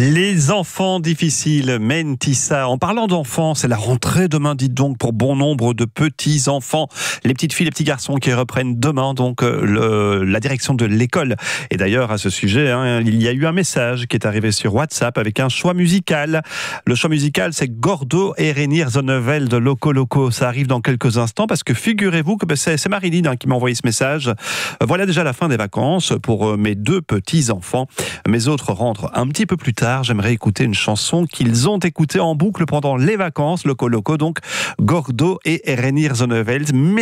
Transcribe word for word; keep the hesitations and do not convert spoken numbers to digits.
Les enfants difficiles, Mentissa. En parlant d'enfants, c'est la rentrée demain, dites donc, pour bon nombre de petits enfants. Les petites filles, les petits garçons qui reprennent demain donc le, la direction de l'école. Et d'ailleurs, à ce sujet, hein, il y a eu un message qui est arrivé sur WhatsApp avec un choix musical. Le choix musical, c'est Gordo et Renir Zonnevel de Loco Loco. Ça arrive dans quelques instants parce que figurez-vous que ben, c'est, c'est Marilyn hein, qui m'a envoyé ce message. Voilà déjà la fin des vacances pour mes deux petits enfants. Mes autres rentrent un petit peu plus tard. J'aimerais écouter une chanson qu'ils ont écoutée en boucle pendant les vacances, Loco Loco, donc Gordo et Renir Zonnevel.